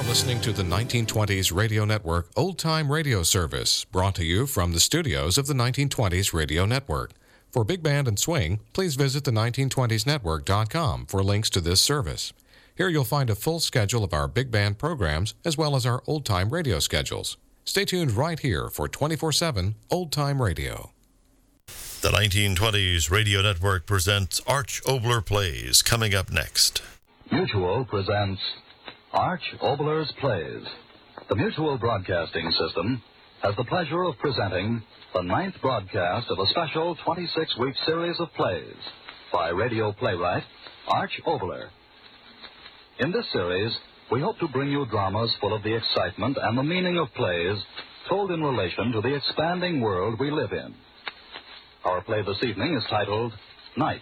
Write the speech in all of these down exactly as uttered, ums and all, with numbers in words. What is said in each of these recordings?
listening to the nineteen twenties Radio Network Old Time Radio Service, brought to you from the studios of the nineteen twenties Radio Network. For Big Band and Swing, please visit the nineteen twenties network dot com for links to this service. Here you'll find a full schedule of our big band programs as well as our old-time radio schedules. Stay tuned right here for twenty-four seven Old Time Radio. The nineteen twenties Radio Network presents Arch Oboler Plays, coming up next. Mutual presents Arch Oboler's Plays. The Mutual Broadcasting System has the pleasure of presenting the ninth broadcast of a special twenty-six week series of plays by radio playwright Arch Oboler. In this series, we hope to bring you dramas full of the excitement and the meaning of plays told in relation to the expanding world we live in. Our play this evening is titled Night.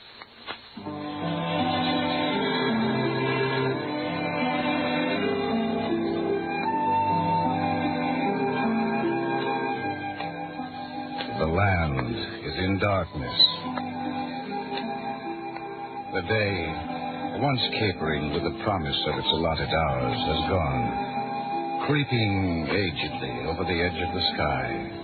The land is in darkness. The day, once capering with the promise of its allotted hours, has gone, creeping agedly over the edge of the sky.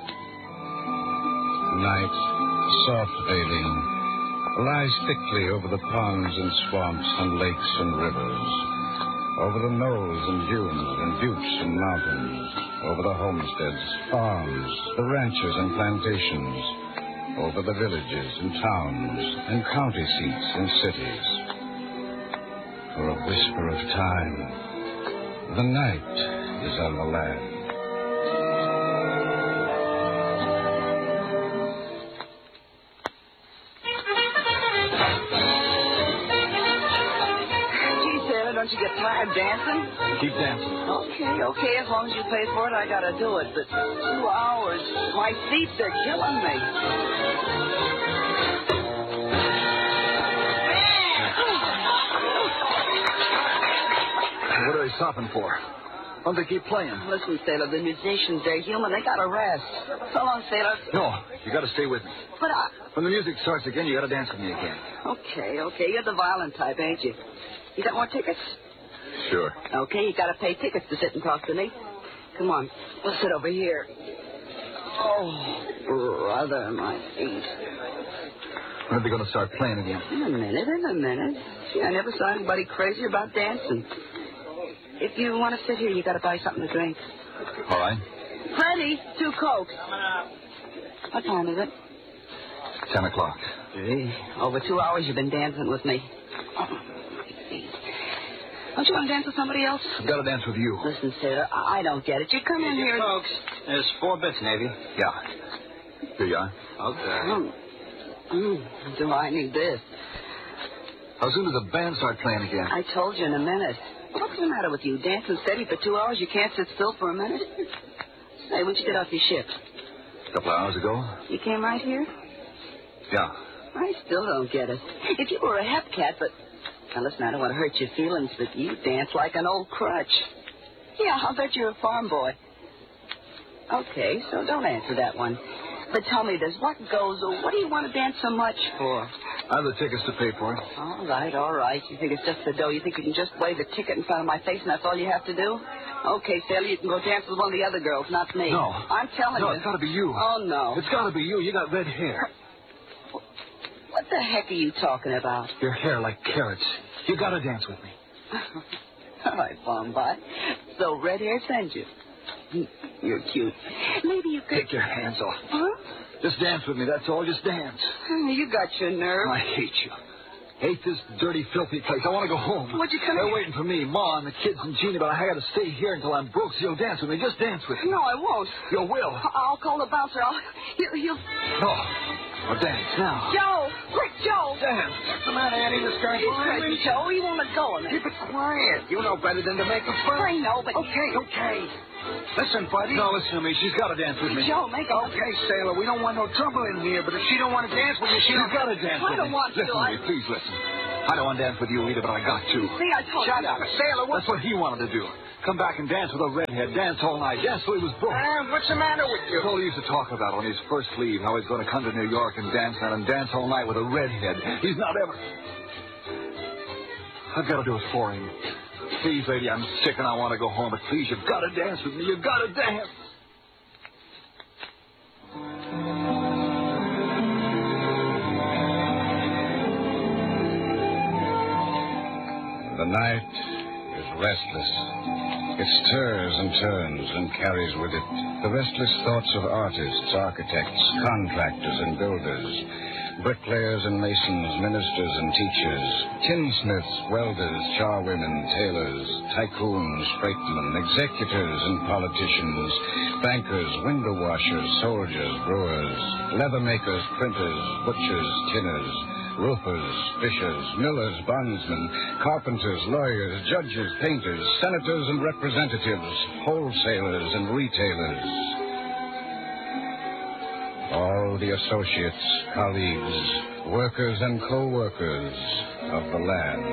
Night, soft veiling, lies thickly over the ponds and swamps and lakes and rivers, over the knolls and dunes and buttes and mountains, over the homesteads, farms, the ranches and plantations, over the villages and towns and county seats and cities. For a whisper of time, the night is on the land. Don't you get tired dancing? Keep dancing. Okay, okay, as long as you pay for it, I gotta do it. But two hours, my feet, they're killing me. What are they stopping for? Why don't they keep playing? Listen, Sailor, the musicians, they're human. They gotta rest. So long, Sailor. No, you gotta stay with me. But I... When the music starts again, you gotta dance with me again. Okay, okay, you're the violent type, ain't you? You got more tickets? Sure. Okay, you gotta pay tickets to sit and talk to me. Come on, we'll sit over here. Oh, brother, my feet. When are they gonna start playing again? In a minute, in a minute. Gee, I never saw anybody crazy about dancing. If you want to sit here, you gotta buy something to drink. All right. Freddie, two Cokes. What time is it? Ten o'clock. Gee, over two hours you've been dancing with me. Oh. Don't you want to dance with somebody else? I've got to dance with you. Listen, Sailor, I I don't get it. You come in here... Folks, there's four bits, Navy. Yeah. Here you are. Okay. Mm. Mm. Do I need this? How soon does the band start playing again? I told you in a minute. What's the matter with you? Dancing steady for two hours, you can't sit still for a minute? Say, when'd you get off your ship? A couple of hours ago. You came right here? Yeah. I still don't get it. If you were a hep cat, but... Now, listen, I don't want to hurt your feelings, but you dance like an old crutch. Yeah, I'll bet you're a farm boy. Okay, so don't answer that one. But tell me this, what goes, what do you want to dance so much for? I have the tickets to pay for it. All right, all right. You think it's just the dough. You think you can just wave the ticket in front of my face and that's all you have to do? Okay, Sailor, you can go dance with one of the other girls, not me. No. I'm telling no, you. No, it's got to be you. Oh, no. It's got to be you. You got red hair. What the heck are you talking about? Your hair like carrots. You got to dance with me. All right, Bombay. So red hair sends you. You're cute. Maybe you could... Take your hands off. Huh? Just dance with me, that's all. Just dance. You got your nerve. I hate you. Hate this dirty, filthy place. I want to go home. What'd you come They're here? waiting for me, Ma and the kids and Jeannie, but I got to stay here until I'm broke, so you'll dance with me. Just dance with me. No, I won't. You will. I'll call the bouncer. I'll... He'll... he'll... No. Well, dance now. Joe! Quick, Joe! Dance. What's the matter, Annie? This guy's He's crazy, Joe. He won't let go of me. Keep it quiet. You know better than to make a fuss. I know, but... Okay, okay. Listen, buddy. No, listen to me. She's got to dance with me. Joe, make it... Okay, Sailor. We don't want no trouble in here, but if she don't want to dance with me, she's got to dance I with me. don't want to. Listen to me. Please listen. I don't want to dance with you either, but I got to. See, I told Shut you. up. Sailor, what? That's what he wanted to do. Come back and dance with a redhead. Dance all night. Dance till he was broke. Uh, what's the matter with you? That's all he used to talk about on his first leave, how he's going to come to New York and dance out and dance all night with a redhead. He's not ever... I've got to do it for him. please, lady, I'm sick and I want to go home, but please, you've got to dance with me. You've got to dance. The night is restless. It stirs and turns and carries with it the restless thoughts of artists, architects, contractors, and builders, bricklayers and masons, ministers and teachers, tinsmiths, welders, charwomen, tailors, tycoons, freightmen, executors and politicians, bankers, window washers, soldiers, brewers, leather makers, printers, butchers, tinners, roofers, fishers, millers, bondsmen, carpenters, lawyers, judges, painters, senators and representatives, wholesalers and retailers. All the associates, colleagues, workers and co-workers of the land.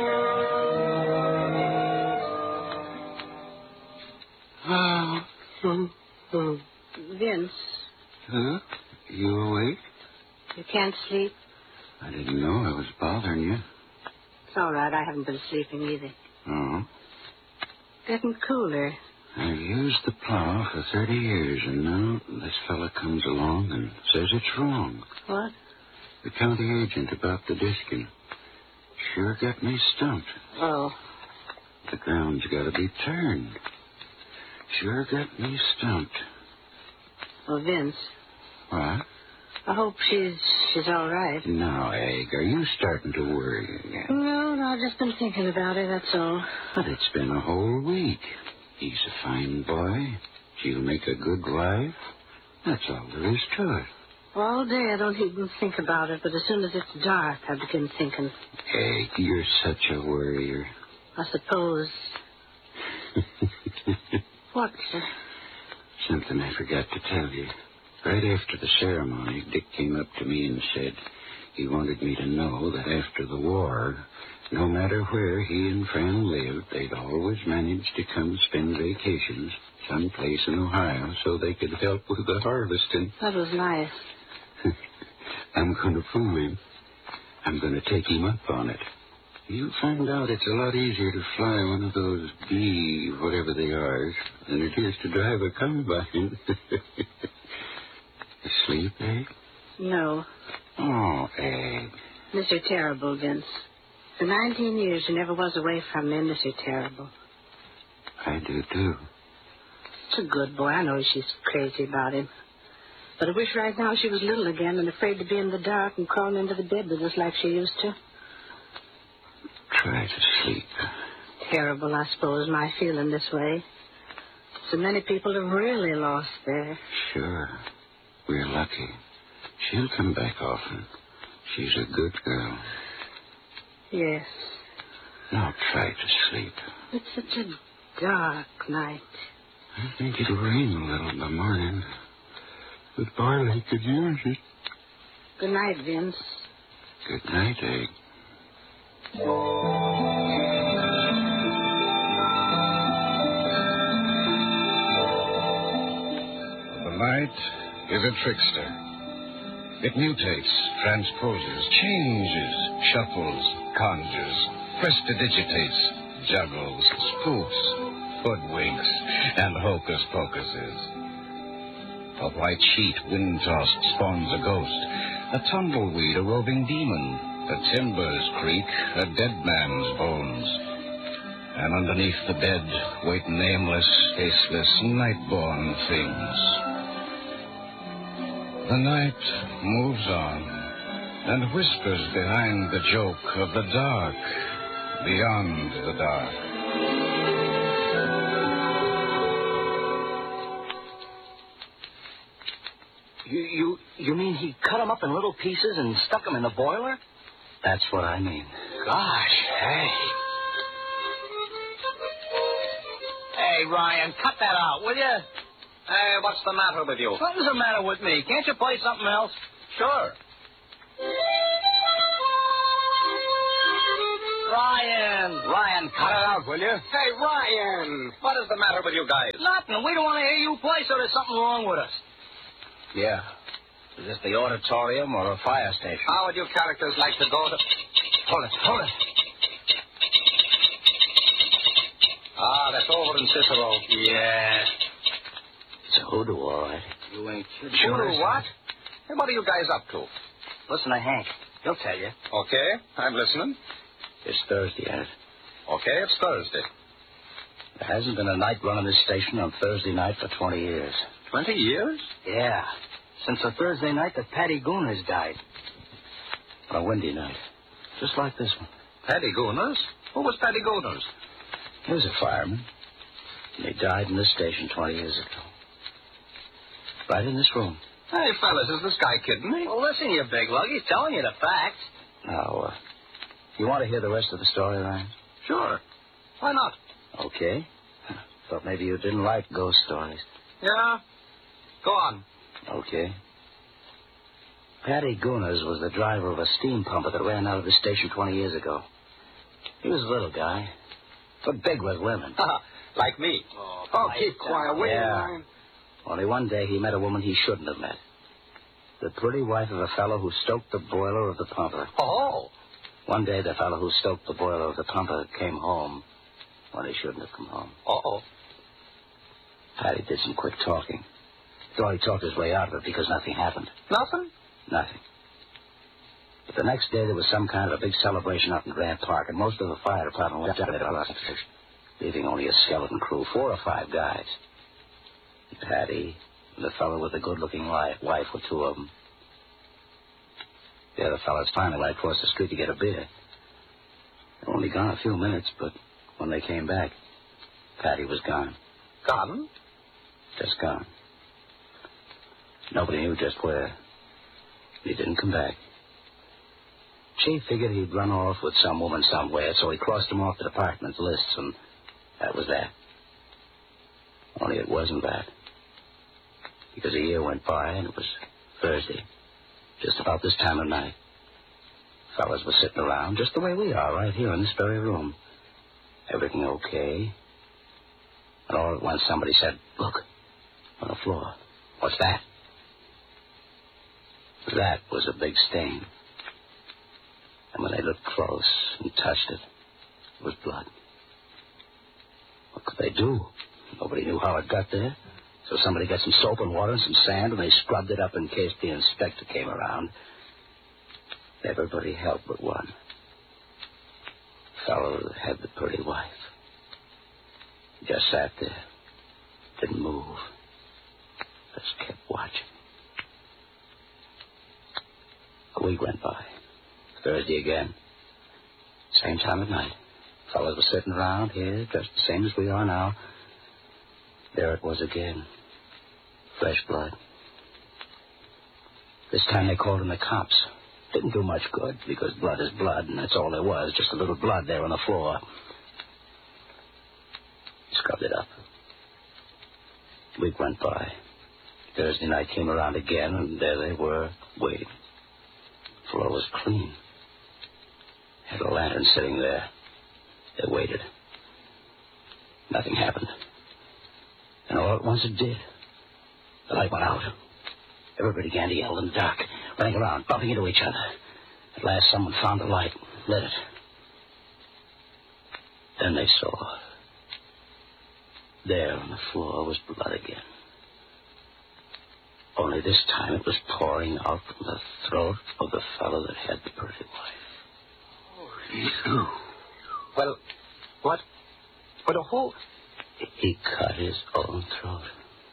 Ah, oh, oh. Vince. Huh? You awake? You can't sleep? I didn't know I was bothering you. It's all right. I haven't been sleeping either. Oh? Getting cooler. I've used the plow for thirty years, and now this fella comes along and says it's wrong. What? The county agent about the disking. Sure got me stumped. Oh. The ground's got to be turned. Sure got me stumped. Well, Vince. What? I hope she's she's all right. Now, Egg, are you starting to worry again? No, no, I've just been thinking about her, that's all. But it's been a whole week. He's a fine boy. She'll make a good wife. That's all there is to it. All day I don't even think about it, but as soon as it's dark, I begin thinking. Egg, you're such a worrier. I suppose. What, sir? Something I forgot to tell you. Right after the ceremony, Dick came up to me and said he wanted me to know that after the war, no matter where he and Fran lived, they'd always manage to come spend vacations someplace in Ohio so they could help with the harvesting. That was nice. I'm going to fool him. I'm going to take him up on it. You'll find out it's a lot easier to fly one of those B, whatever they are, than it is to drive a combine. Asleep, Egg? No. Oh, Egg. Mister Terrible, Vince. For nineteen years, you never was away from me, Mister Terrible. I do, too. It's a good boy. I know she's crazy about him. But I wish right now she was little again and afraid to be in the dark and crawling into the bed with us like she used to. Try to sleep. Terrible, I suppose, my feeling this way. So many people have really lost their... Sure. We're lucky. She'll come back often. She's a good girl. Yes. Now try to sleep. It's such a dark night. I think it'll rain a little in the morning. But Barley could use it. Good night, Vince. Good night, Egg. The night is a trickster. It mutates, transposes, changes, shuffles, conjures, prestidigitates, juggles, spoofs, hoodwinks, and hocus-pocuses. A white sheet, wind-tossed, spawns a ghost. A tumbleweed, a roving demon. The timbers creak, a dead man's bones. And underneath the bed wait nameless, faceless, night-born things. The night moves on and whispers behind the joke of the dark, beyond the dark. You, you, you mean he cut them up in little pieces and stuck them in the boiler? That's what I mean. Gosh, hey. Hey, Ryan, cut that out, will you? Hey, what's the matter with you? What's the matter with me? Can't you play something else? Sure. Ryan. Ryan, cut it out, will you? Hey, Ryan, what is the matter with you guys? Nothing. We don't want to hear you play, so there's something wrong with us. Yeah. Is this the auditorium or a fire station? How would you characters like to go to... Hold it, hold it. over in Cicero. Yeah. It's a hoodoo, all right. You ain't kidding. Sure, what? Hey, what are you guys up to? Listen to Hank. He'll tell you. Okay, I'm listening. It's Thursday, ain't it? Okay, it's Thursday. There hasn't been a night run on this station on Thursday night for twenty years. Twenty years? Yeah. Since the Thursday night that Patty Gooners died. On a windy night. Just like this one. Patty Gooners? Who was Patty Gooners? He was a fireman. And he died in this station twenty years ago. Right in this room. Hey, fellas, is this guy kidding me? Well, listen, you big lug. He's telling you the facts. Now, uh, you want to hear the rest of the story, Ryan? Sure. Why not? Okay. Thought maybe you didn't like ghost stories. Yeah? Go on. Okay. Patty Gooners was the driver of a steam pumper that ran out of the station twenty years ago. He was a little guy, but big with women. Like me. Oh, oh keep quiet, will you, yeah. Ryan? Only one day he met a woman he shouldn't have met. The pretty wife of a fellow who stoked the boiler of the pumper. Oh. One day the fellow who stoked the boiler of the pumper came home when he shouldn't have come home. Uh-oh. Patty did some quick talking. Thought he talked his way out of it because nothing happened. Nothing? Nothing. But the next day there was some kind of a big celebration out in Grant Park, and most of the fire department went out of it, leaving only a skeleton crew, four or five guys. Patty, and the fellow with the good-looking wife, wife were two of them. The other fellas finally went across the street to get a beer. They were only gone a few minutes, but when they came back, Patty was gone. Gone? Just gone. Nobody knew just where. He didn't come back. Chief figured he'd run off with some woman somewhere, so he crossed him off the department's lists, and that was that. Only it wasn't that. Because a year went by, and it was Thursday, just about this time of night. Fellas were sitting around just the way we are, right here in this very room. Everything okay. And all at once somebody said, "Look, on the floor. What's that?" That was a big stain. And when they looked close and touched it, it was blood. What could they do? Nobody knew how it got there. So somebody got some soap and water and some sand, and they scrubbed it up in case the inspector came around. Everybody helped but one. Fellow that had the pretty wife. Just sat there. Didn't move. Just kept watching. A week went by. Thursday again. Same time of night. Fellows were sitting around here, just the same as we are now. There it was again. Fresh blood. This time they called in the cops. Didn't do much good, because blood is blood, and that's all there was, just a little blood there on the floor. Scrubbed it up. Week went by. Thursday night came around again, and there they were, waiting. The floor was clean. Had a lantern sitting there. They waited. Nothing happened. And all at once it did. The light went out. Everybody began to yell in the dark, running around, bumping into each other. At last someone found the light, lit it. Then they saw. There on the floor was blood again. Only this time it was pouring out from the throat of the fellow that had the pretty wife. Oh, well, what? What a whole... He cut his own throat.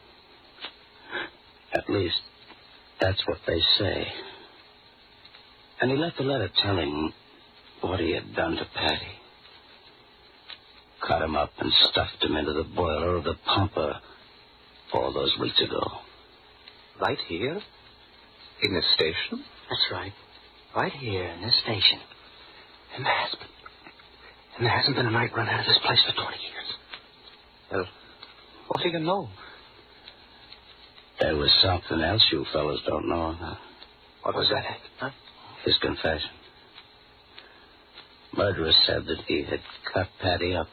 At least, that's what they say. And he left a letter telling what he had done to Patty. Cut him up and stuffed him into the boiler of the pumper all those weeks ago. Right here? In this station? That's right. Right here in this station. And there has been... And there hasn't been a night run out of this place for twenty years. Well, what do you know? There was something else you fellows don't know. Huh? What was that? Huh? His confession. Murderer said that he had cut Patty up.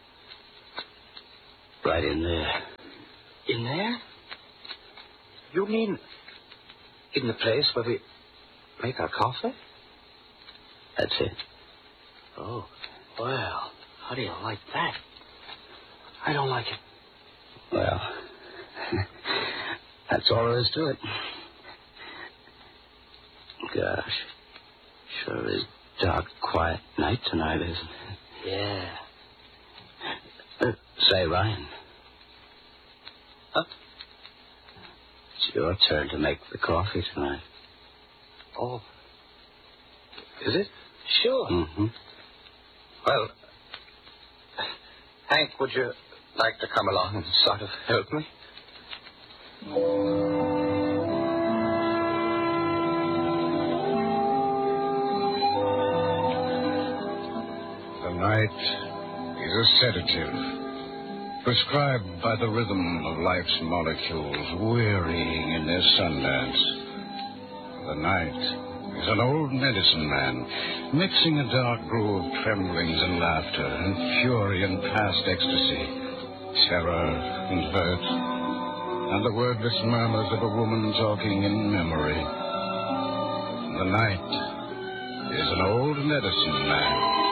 Right in there. In there? You mean in the place where we make our coffee? That's it. Oh, well, how do you like that? I don't like it. Well, that's all there is to it. Gosh, sure is dark, quiet night tonight, isn't it? Yeah. Uh, say, Ryan. Huh? It's your turn to make the coffee tonight. Oh. Is it? Sure. Mm-hmm. Well, Hank, would you like to come along and sort of help me? The night is a sedative, prescribed by the rhythm of life's molecules, wearying in their sundance. The night is an old medicine man, mixing a dark brew of tremblings and laughter, and fury and past ecstasy, terror and hurt, and the wordless murmurs of a woman talking in memory. The night is an old medicine man.